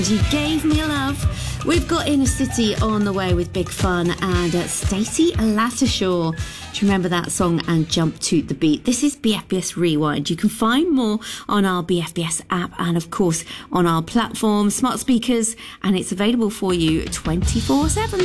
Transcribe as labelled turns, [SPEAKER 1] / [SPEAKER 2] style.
[SPEAKER 1] You Gave Me Love. We've got Inner City on the way with Big Fun and Stacey Lattishaw. Do you remember that song and Jump to the Beat? This is BFBS Rewind. You can find more on our BFBS app and, of course, on our platform, smart speakers, and it's available for you 24/7.